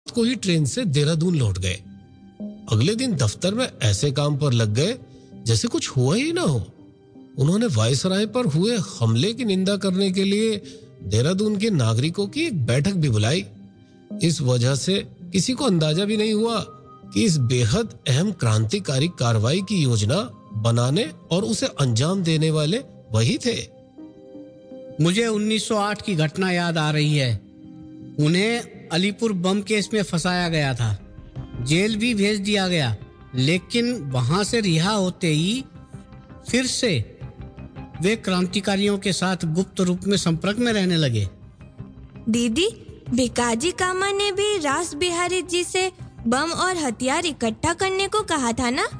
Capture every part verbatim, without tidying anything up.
को ही ट्रेन से देहरादून लौट गए। अगले दिन दफ्तर में ऐसे काम पर लग गए जैसे कुछ हुआ ही ना हो। उन्होंने वायसराय पर हुए हमले की निंदा करने के लिए देहरादून के नागरिकों की एक बैठक भी बुलाई। इस वजह से किसी को अंदाजा भी नहीं हुआ कि इस बेहद अहम क्रांतिकारी कार्रवाई की योजना बनाने और उसे अंजाम देने वाले वही थे। मुझे उन्नीस सौ आठ की घटना याद आ रही है। उन्हें अलीपुर बम केस में फंसाया गया था, जेल भी भेज दिया गया, लेकिन वहां से रिहा होते ही फिर से वे क्रांतिकारियों के साथ गुप्त रूप में संपर्क में रहने लगे। दीदी, भिकाजी कामा ने भी रास बिहारी जी से बम और हथियार इकट्ठा करने को कहा था ना?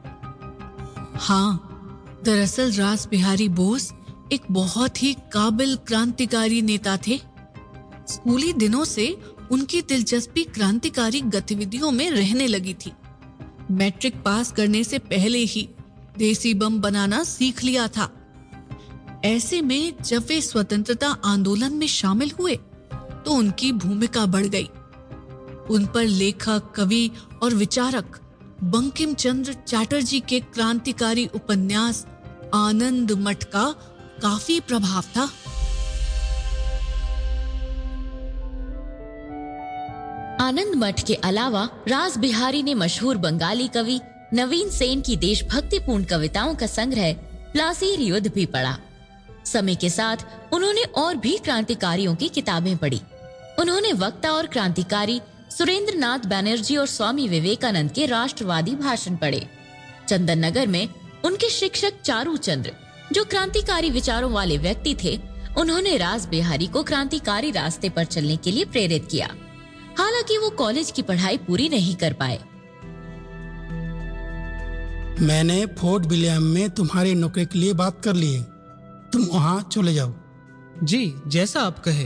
हाँ, दरअसल रास बिहारी बोस एक बहुत ही काबिल क्रांतिकारी नेता थे। स्कूली दिनों से उनकी दिलचस्पी क्रांतिकारी गतिविधियों में रहने लगी थी। मैट्रिक पास करने से पहले ही देसी बम बनाना सीख लिया था। ऐसे में जब वे स्वतंत्रता आंदोलन में शामिल हुए तो उनकी भूमिका बढ़ गई। उन पर लेखक, कवि और विचारक बंकिम चंद्र चटर्जी के क्रांतिकारी उपन्यास आनंद मठ का काफी प्रभाव था। आनंद मठ के अलावा रास बिहारी ने मशहूर बंगाली कवि नवीन सेन की देशभक्तिपूर्ण कविताओं का संग्रह प्लासीर युद्ध भी पढ़ा। समय के साथ उन्होंने और भी क्रांतिकारियों की किताबें पढ़ी। उन्होंने वक्ता और क्रांतिकारी सुरेंद्र नाथ बैनर्जी और स्वामी विवेकानंद के राष्ट्रवादी भाषण पढ़े। चंदन नगर में उनके शिक्षक चारू चंद्र, जो क्रांतिकारी विचारों वाले व्यक्ति थे, उन्होंने रास बिहारी को क्रांतिकारी रास्ते पर चलने के लिए प्रेरित किया। हालांकि वो कॉलेज की पढ़ाई पूरी नहीं कर पाए। मैंने फोर्ट विलियम में तुम्हारी नौकरी के लिए बात कर ली है, तुम वहां चले जाओ। जी, जैसा आप कहे।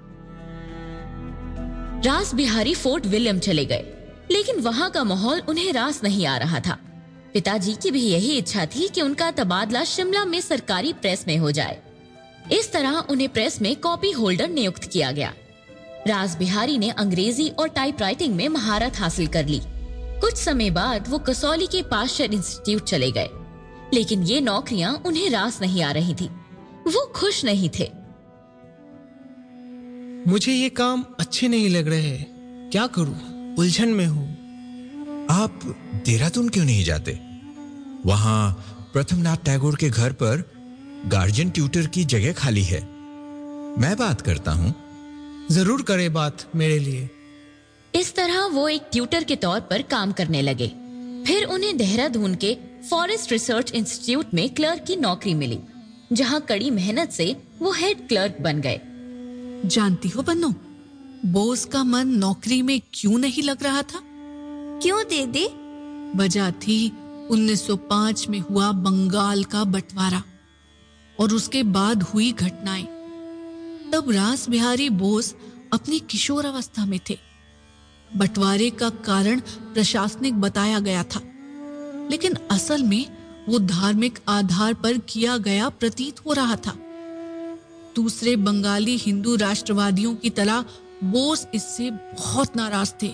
रास बिहारी फोर्ट विलियम चले गए, लेकिन वहां का माहौल उन्हें रास नहीं आ रहा था। पिताजी की भी यही इच्छा थी कि उनका तबादला शिमला में सरकारी प्रेस में हो जाए। इस तरह उन्हें प्रेस में कॉपी होल्डर नियुक्त किया गया। रास बिहारी ने अंग्रेजी और टाइपराइटिंग में महारत हासिल कर ली। कुछ समय बाद वो कसौली के पाश्चर इंस्टीट्यूट चले गए, लेकिन ये नौकरियां उन्हें रास नहीं आ रही थी। वो खुश नहीं थे। मुझे ये काम अच्छे नहीं लग रहे हैं, क्या करूं, उलझन में हूं। आप देहरादून क्यों नहीं जाते? वहां प्रथमनाथ टैगोर के घर पर गार्जियन ट्यूटर की जगह खाली है। मैं बात करता हूं। जरूर करे बात मेरे लिए। इस तरह वो एक ट्यूटर के तौर पर काम करने लगे। फिर उन्हें देहरादून के फॉरेस्ट रिसर्च इंस्टीट्यूट में क्लर्क की नौकरी मिली, जहां कड़ी मेहनत से वो हेड क्लर्क बन गए। जानती हो बन्नो, बोस का मन नौकरी में क्यों नहीं लग रहा था? क्यों दीदी? वजह थी उन्नीस सौ पाँच में हुआ बंगाल का बंटवारा और उसके बाद हुई घटनाएं। तब रास बिहारी बोस अपनी किशोर अवस्था में थे। बंटवारे का कारण प्रशासनिक बताया गया था, लेकिन असल में वो धार्मिक आधार पर किया गया प्रतीत हो रहा था। दूसरे बंगाली हिंदू राष्ट्रवादियों की तरह बोस इससे बहुत नाराज थे।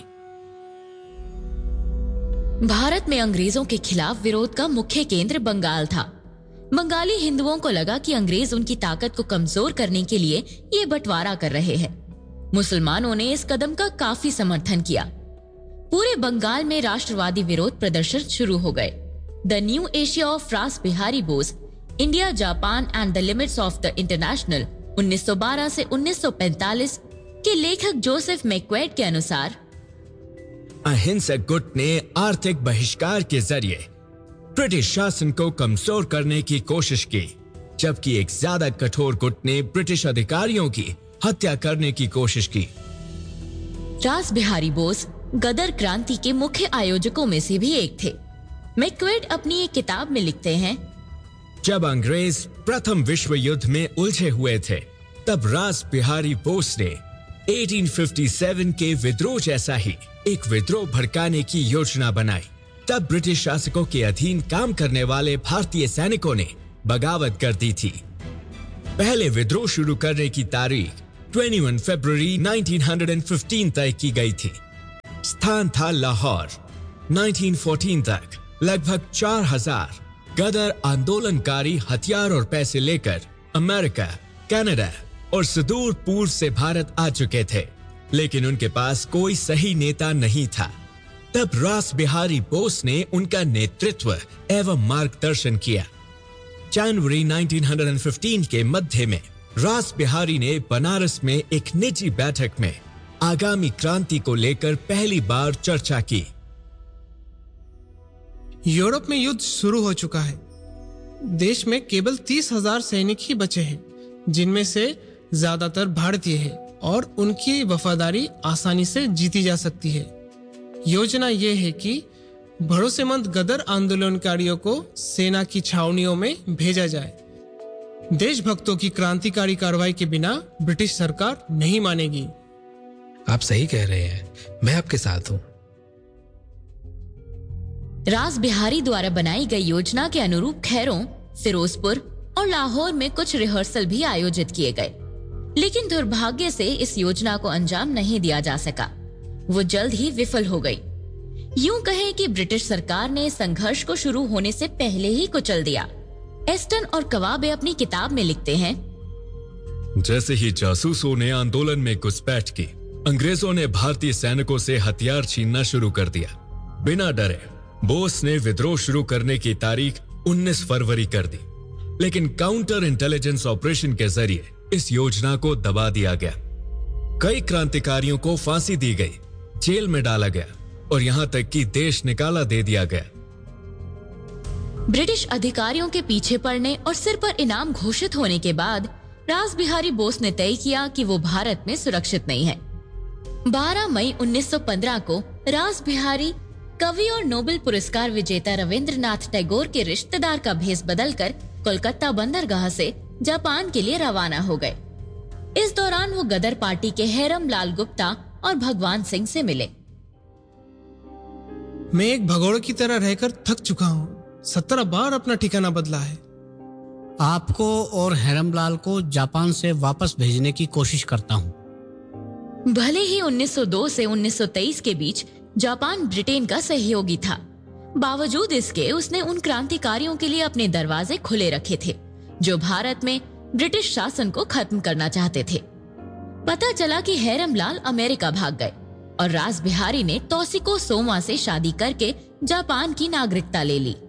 भारत में अंग्रेजों के खिलाफ विरोध का मुख्य केंद्र बंगाल था। बंगाली हिंदुओं को लगा कि अंग्रेज उनकी ताकत को कमजोर करने के लिए ये बंटवारा कर रहे हैं। मुसलमानों ने इस कदम का काफी समर्थन किया। पूरे बंगाल में राष्ट्रवादी विरोध प्रदर्शन शुरू हो गए। द न्यू एशिया ऑफ रास Bihari Bose, India, Japan and the limits of the international उन्नीस सौ बारह से उन्नीस सौ पैंतालीस के लेखक जोसेफ मैक्वेड के अनुसार, अहिंसक गुट ने आर्थिक बहिष्कार के जरिए ब्रिटिश शासन को कमजोर करने की कोशिश की, जबकि एक ज्यादा कठोर गुट ने ब्रिटिश अधिकारियों की हत्या करने की कोशिश की। रास बिहारी बोस गदर क्रांति के मुख्य आयोजकों में से भी एक थे। मैक्वेड अपनी एक किताब में लिखते हैं, जब अंग्रेज प्रथम विश्व युद्ध में उलझे हुए थे, तब रास बिहारी बोस ने अठारह सौ सत्तावन के विद्रोह जैसा ही एक विद्रोह भड़काने की योजना बनाई। तब ब्रिटिश शासकों के अधीन काम करने वाले भारतीय सैनिकों ने बगावत कर दी थी। पहले विद्रोह शुरू करने की तारीख इक्कीस फरवरी उन्नीस सौ पंद्रह तय की गई थी। स्थान था लाहौर। उन्नीस सौ चौदह तक लगभग चार हजार गदर आंदोलनकारी हथियार और पैसे लेकर अमेरिका, कनाडा और सुदूर पूर्व से भारत आ चुके थे, लेकिन उनके पास कोई सही नेता नहीं था। तब रास बिहारी बोस ने उनका नेतृत्व एवं मार्गदर्शन किया। जनवरी उन्नीस सौ पंद्रह के मध्य में रास बिहारी ने बनारस में एक निजी बैठक में आगामी क्रांति को लेकर पहली बार चर्चा की। यूरोप में युद्ध शुरू हो चुका है। देश में केवल तीस हजार सैनिक ही बचे हैं, जिनमें से ज्यादातर भारतीय हैं और उनकी वफादारी आसानी से जीती जा सकती है। योजना यह है कि भरोसेमंद गदर आंदोलनकारियों को सेना की छावनियों में भेजा जाए। देशभक्तों की क्रांतिकारी कार्रवाई के बिना ब्रिटिश सरकार नहीं मानेगी। आप सही कह रहे हैं, मैं आपके साथ हूँ। रास बिहारी द्वारा बनाई गई योजना के अनुरूप खैरों, फिरोजपुर और लाहौर में कुछ रिहर्सल भी आयोजित किए गए, लेकिन दुर्भाग्य से इस योजना को अंजाम नहीं दिया जा सका। वो जल्द ही विफल हो गई। यूं कहें कि ब्रिटिश सरकार ने संघर्ष को शुरू होने से पहले ही कुचल दिया। एस्टन और कवाबे अपनी किताब में लिखते हैं, जैसे ही जासूसों ने आंदोलन में घुसपैठ की, अंग्रेजों ने भारतीय सैनिकों से हथियार छीनना शुरू कर दिया। बिना डरे बोस ने विद्रोह शुरू करने की तारीख उन्नीस फरवरी कर दी, लेकिन काउंटर इंटेलिजेंस ऑपरेशन के जरिए इस योजना को दबा दिया गया। कई क्रांतिकारियों को फांसी दी गई, जेल में डाला गया और यहां तक कि देश निकाला दे दिया गया। ब्रिटिश अधिकारियों के पीछे पड़ने और सिर पर इनाम घोषित होने के बाद रास बिहारी बोस ने तय किया कि वो भारत में सुरक्षित नहीं है। बारह मई उन्नीस सौ पंद्रह को रास बिहारी कवि और नोबेल पुरस्कार विजेता रविंद्रनाथ टैगोर के रिश्तेदार का भेष बदलकर कोलकाता बंदरगाह से जापान के लिए रवाना हो गए। इस दौरान वो गदर पार्टी के हैरम लाल गुप्ता और भगवान सिंह से मिले। मैं एक भगोड़े की तरह रहकर थक चुका हूँ। सत्रह बार अपना ठिकाना बदला है। आपको और हैरमलाल को जापान से वापस भेजने की कोशिश करता हूँ। भले ही उन्नीस सौ दो से उन्नीस सौ तेईस के बीच जापान ब्रिटेन का सहयोगी था, बावजूद इसके उसने उन क्रांतिकारियों के लिए अपने दरवाजे खुले रखे थे जो भारत में ब्रिटिश शासन को खत्म करना चाहते थे। पता चला कि हैरमलाल अमेरिका भाग गए और रास बिहारी ने तोसिको सोमा से शादी करके जापान की नागरिकता ले ली।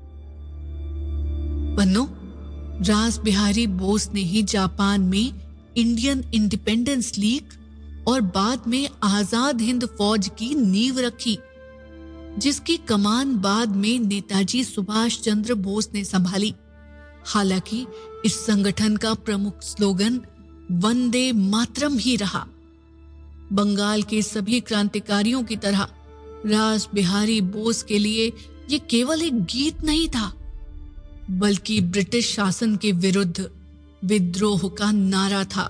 पन्नो, रास बिहारी बोस ने ही जापान में इंडियन इंडिपेंडेंस लीग और बाद में आजाद हिंद फौज की नींव रखी, जिसकी कमान बाद में नेताजी सुभाष चंद्र बोस ने संभाली। हालांकि इस संगठन का प्रमुख स्लोगन वंदे मातरम ही रहा। बंगाल के सभी क्रांतिकारियों की तरह रास बिहारी बोस के लिए ये केवल एक गीत नहीं था, बल्कि ब्रिटिश शासन के विरुद्ध विद्रोह का नारा था।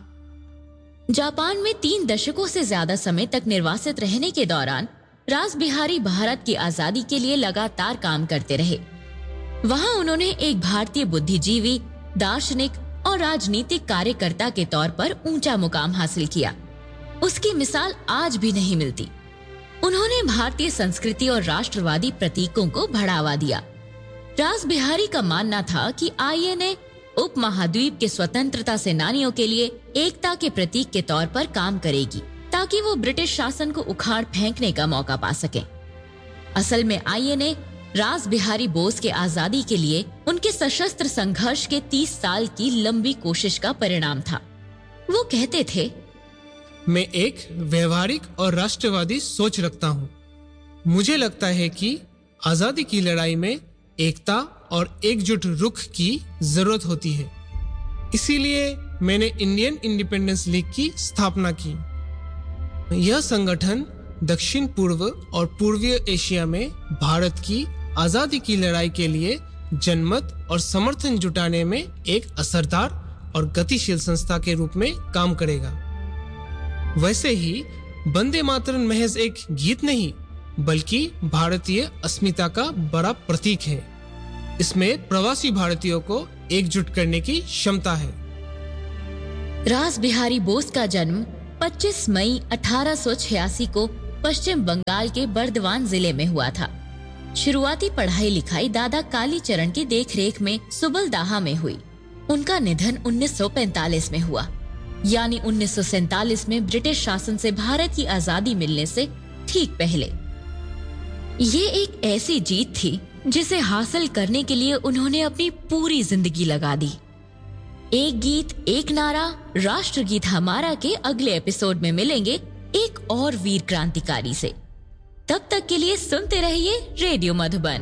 जापान में तीन दशकों से ज्यादा समय तक निर्वासित रहने के दौरान रास बिहारी भारत की आजादी के लिए लगातार काम करते रहे। वहां उन्होंने एक भारतीय बुद्धिजीवी, दार्शनिक और राजनीतिक कार्यकर्ता के तौर पर ऊंचा मुकाम हासिल किया। उसकी मिसाल आज भी नहीं मिलती। उन्होंने भारतीय संस्कृति और राष्ट्रवादी प्रतीकों को बढ़ावा दिया। रास बिहारी का मानना था कि आईएनए उपमहाद्वीप के स्वतंत्रता सेनानियों के लिए एकता के प्रतीक के तौर पर काम करेगी, ताकि वो ब्रिटिश शासन को उखाड़ फेंकने का मौका पा सके। असल में आईएनए रास बिहारी बोस के आजादी के लिए उनके सशस्त्र संघर्ष के तीस साल की लंबी कोशिश का परिणाम था। वो कहते थे, मैं एक व्यवहारिक और राष्ट्रवादी सोच रखता हूँ। मुझे लगता है कि आजादी की लड़ाई में एकता और एकजुट रुख की जरूरत होती है। इसीलिए मैंने इंडियन इंडिपेंडेंस लीग की स्थापना की। यह संगठन दक्षिण पूर्व और पूर्वी एशिया में भारत की आजादी की लड़ाई के लिए जनमत और समर्थन जुटाने में एक असरदार और गतिशील संस्था के रूप में काम करेगा। वैसे ही वंदे मातरम महज एक गीत नहीं, बल्कि भारतीय अस्मिता का बड़ा प्रतीक है। इसमें प्रवासी भारतीयों को एकजुट करने की क्षमता है। रास बिहारी बोस का जन्म पच्चीस मई अठारह सौ छियासी को पश्चिम बंगाल के बर्दवान जिले में हुआ था। शुरुआती पढ़ाई लिखाई दादा कालीचरण की देखरेख में सुबलदाहा में हुई। उनका निधन उन्नीस सौ पैंतालीस में हुआ, यानी उन्नीस सौ सैंतालीस में ब्रिटिश शासन से भारत की आजादी मिलने से ठीक पहले। ये एक ऐसी जीत थी जिसे हासिल करने के लिए उन्होंने अपनी पूरी जिंदगी लगा दी। एक गीत एक नारा राष्ट्रगीत हमारा के अगले एपिसोड में मिलेंगे एक और वीर क्रांतिकारी से। तब तक के लिए सुनते रहिए रेडियो मधुबन।